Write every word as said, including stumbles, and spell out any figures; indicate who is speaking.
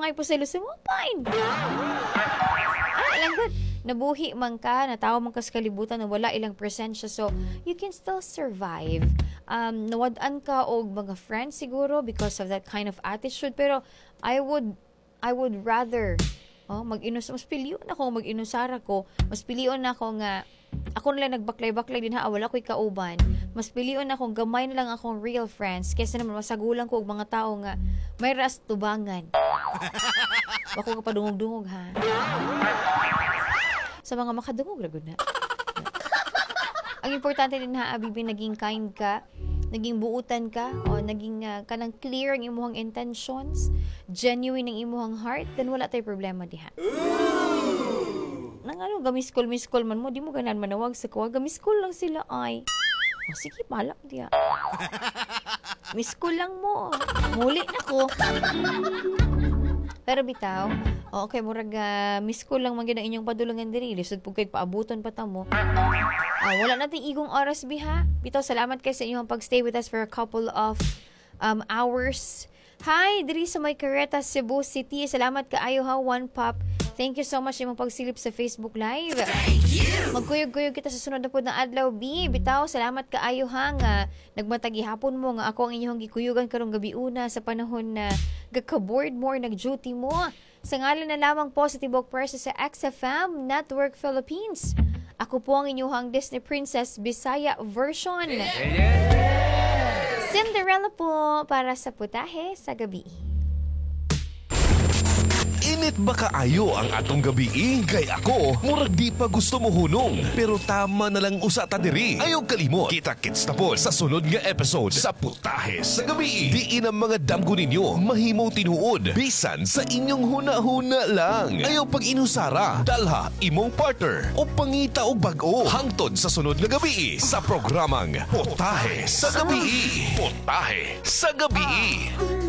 Speaker 1: ngay po sa ilusyon mo, fine. Ah, lang good. Nabuhi man ka, natawa man ka sa kalibutan na wala ilang presensya, so you can still survive. Um, nawadaan ka og mga friends siguro because of that kind of attitude, pero I would I would rather oh, mag-inus mas piliyon ako mag-inusara ko, mas piliyon na ako nga ako na lang nagbaklay-baklay din ha, wala ko'y kauban. Mas piliyon na akong gamay na lang akong real friends kaysa naman masagulang ko og mga tao nga may ras tubangan. Bako ka padungog-dungog ha. Sa mga makadungog ragod na. Ang importante din ha, Abibing, naging kind ka, naging buutan ka, o naging uh, kanang clear ang imuhang intentions, genuine ang imuhang heart, then wala tayo problema diha. Nang ano, gamiskol-miskol man mo, di mo ganan manawag sa kuwa, gamiskol lang sila ay. O sige, malak diya. Miskol lang mo. Muli na ko. Pero bitaw, oh, okay, murag uh, miss ko lang man gyud ang inyong padulungan diri. Lisod pug kay paabuton pa ta mo. Ah, wala nating igong oras biha. Bitaw, salamat kay sa inyong pagstay with us for a couple of um, hours. Hi, diri sa may Careta, Cebu City. Salamat kaayo ha, One Pop. Thank you so much imong pagsilip sa Facebook Live. Thank you. Magkuyog-kuyog kita sa sunod na pod na adlaw, B. Bitaw, salamat kaayo ha nga nagmatagi hapon mo nga ako ang inyong gikuyugan karong gabi una sa panahon na gaka-board more nag-duty mo. Sa ngalan na lamang Positive Oak Press sa X F M Network Philippines. Ako po ang inyong Disney Princess Bisaya version. Cinderella po para sa putahe sa gabi.
Speaker 2: Init ba kaayo ang atong gabi? Kay ako, murag di pa gusto mo hunong. Pero tama na lang usa ta diri. Ayaw kalimot, kita-kits na po sa sunod nga episode sa Putahe sa Gabi. Diin ang mga damgo ninyo, mahimaw tinuod. Bisan sa inyong huna-huna lang. Ayaw pag inusara, dalha imong partner o pangita o bag-o. Hangtod sa sunod nga gabi sa programang Putahe sa Gabi. Putahe sa Gabi.